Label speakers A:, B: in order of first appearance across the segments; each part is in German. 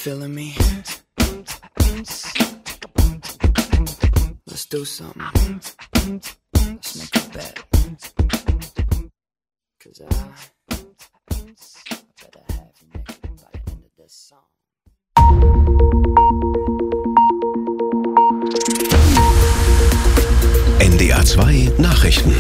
A: feeling me? Let's do something. Let's make a bet. 'Cause I better have you naked by the end of this song.
B: NDR 2 Nachrichten.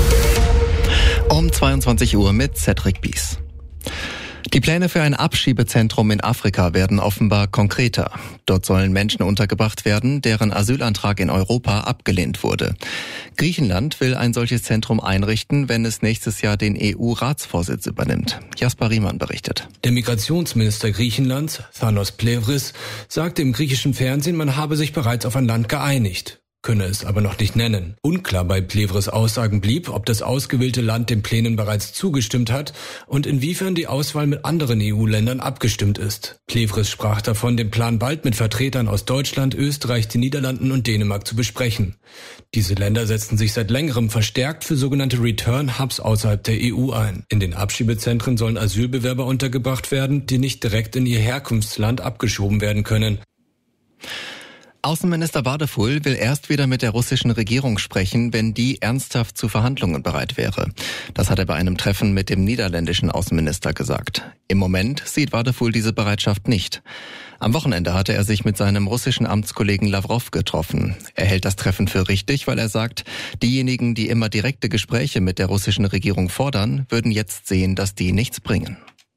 C: Um 22 Uhr mit Cedric Bies. Die Pläne für ein Abschiebezentrum in Afrika werden offenbar konkreter. Dort sollen Menschen untergebracht werden, deren Asylantrag in Europa abgelehnt wurde. Griechenland will ein solches Zentrum einrichten, wenn es nächstes Jahr den EU-Ratsvorsitz übernimmt. Jasper Riemann berichtet.
D: Der Migrationsminister Griechenlands, Thanos Plevris, sagte im griechischen Fernsehen, man habe sich bereits auf ein Land geeinigt, könne es aber noch nicht nennen. Unklar bei Plevris Aussagen blieb, ob das ausgewählte Land den Plänen bereits zugestimmt hat und inwiefern die Auswahl mit anderen EU-Ländern abgestimmt ist. Plevris sprach davon, den Plan bald mit Vertretern aus Deutschland, Österreich, den Niederlanden und Dänemark zu besprechen. Diese Länder setzen sich seit längerem verstärkt für sogenannte Return-Hubs außerhalb der EU ein. In den Abschiebezentren sollen Asylbewerber untergebracht werden, die nicht direkt in ihr Herkunftsland abgeschoben werden können.
C: Außenminister Wadefull will erst wieder mit der russischen Regierung sprechen, wenn die ernsthaft zu Verhandlungen bereit wäre. Das hat er bei einem Treffen mit dem niederländischen Außenminister gesagt. Im Moment sieht Wadefull diese Bereitschaft nicht. Am Wochenende hatte er sich mit seinem russischen Amtskollegen Lawrow getroffen. Er hält das Treffen für richtig, weil er sagt, diejenigen, die immer direkte Gespräche mit der russischen Regierung fordern, würden jetzt sehen, dass die nichts bringen.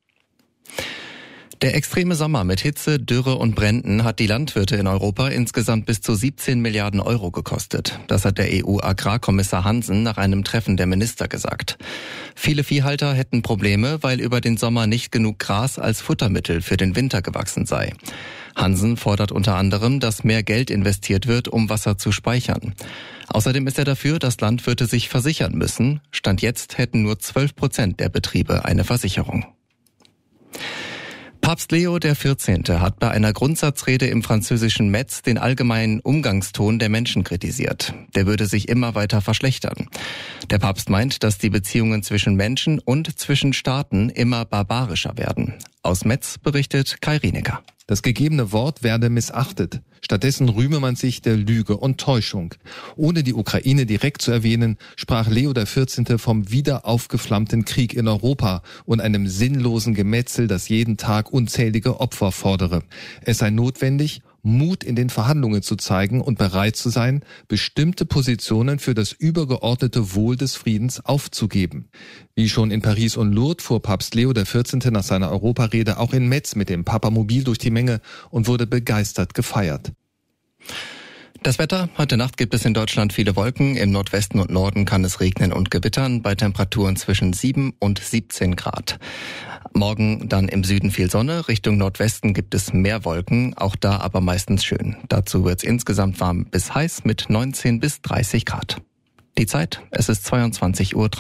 C: Der extreme Sommer mit Hitze, Dürre und Bränden hat die Landwirte in Europa insgesamt bis zu 17 Milliarden Euro gekostet. Das hat der EU-Agrarkommissar Hansen nach einem Treffen der Minister gesagt. Viele Viehhalter hätten Probleme, weil über den Sommer nicht genug Gras als Futtermittel für den Winter gewachsen sei. Hansen fordert unter anderem, dass mehr Geld investiert wird, um Wasser zu speichern. Außerdem ist er dafür, dass Landwirte sich versichern müssen. Stand jetzt hätten nur 12% der Betriebe eine Versicherung. Papst Leo XIV. Hat bei einer Grundsatzrede im französischen Metz den allgemeinen Umgangston der Menschen kritisiert. Der würde sich immer weiter verschlechtern. Der Papst meint, dass die Beziehungen zwischen Menschen und zwischen Staaten immer barbarischer werden. Aus Metz berichtet Kai Rienecker.
E: Das gegebene Wort werde missachtet. Stattdessen rühme man sich der Lüge und Täuschung. Ohne die Ukraine direkt zu erwähnen, sprach Leo XIV. Vom wieder aufgeflammten Krieg in Europa und einem sinnlosen Gemetzel, das jeden Tag unzählige Opfer fordere. Es sei notwendig, Mut in den Verhandlungen zu zeigen und bereit zu sein, bestimmte Positionen für das übergeordnete Wohl des Friedens aufzugeben. Wie schon in Paris und Lourdes fuhr Papst Leo XIV. Nach seiner Europarede auch in Metz mit dem Papamobil durch die Menge und wurde begeistert gefeiert.
C: Das Wetter. Heute Nacht gibt es in Deutschland viele Wolken. Im Nordwesten und Norden kann es regnen und gewittern bei Temperaturen zwischen 7 und 17 Grad. Morgen dann im Süden viel Sonne. Richtung Nordwesten gibt es mehr Wolken, auch da aber meistens schön. Dazu wird es insgesamt warm bis heiß mit 19 bis 30 Grad. Die Zeit, es ist 22:03 Uhr.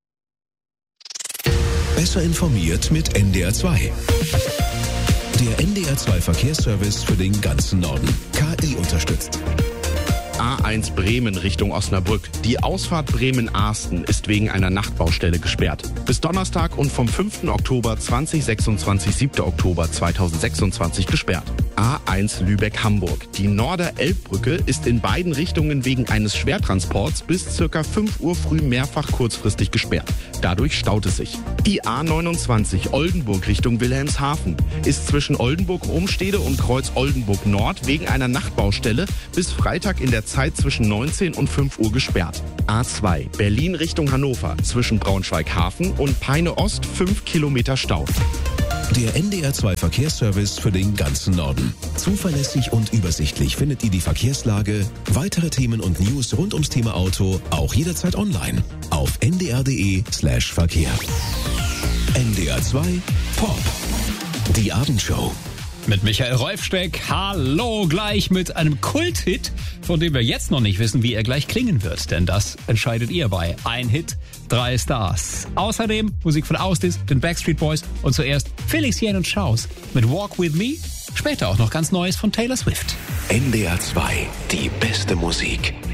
B: Besser informiert mit NDR 2. Der NDR 2 Verkehrsservice für den ganzen Norden. KI unterstützt.
F: A1 Bremen Richtung Osnabrück. Die Ausfahrt Bremen-Arsten ist wegen einer Nachtbaustelle gesperrt. Bis Donnerstag und vom 5. Oktober 2026, 7. Oktober 2026 gesperrt. A1 Lübeck-Hamburg. Die Norder-Elbbrücke ist in beiden Richtungen wegen eines Schwertransports bis ca. 5 Uhr früh mehrfach kurzfristig gesperrt. Dadurch staut es sich. Die A29 Oldenburg Richtung Wilhelmshaven ist zwischen Oldenburg-Umstede und Kreuz Oldenburg Nord wegen einer Nachtbaustelle bis Freitag in der Zeit zwischen 19 und 5 Uhr gesperrt. A2 Berlin Richtung Hannover zwischen Braunschweig-Hafen und Peine Ost 5 Kilometer Stau.
B: Der NDR 2 Verkehrsservice für den ganzen Norden. Zuverlässig und übersichtlich findet ihr die Verkehrslage, weitere Themen und News rund ums Thema Auto auch jederzeit online auf ndr.de/Verkehr. NDR 2 Pop. Die Abendshow.
G: Mit Michael Rolfsteck. Hallo, gleich mit einem Kulthit, von dem wir jetzt noch nicht wissen, wie er gleich klingen wird. Denn das entscheidet ihr bei Ein Hit, 3 Stars. Außerdem Musik von Ausdis, den Backstreet Boys und zuerst Felix Jähn und Schaus mit Walk With Me. Später auch noch ganz Neues von Taylor Swift.
B: NDR 2, die beste Musik.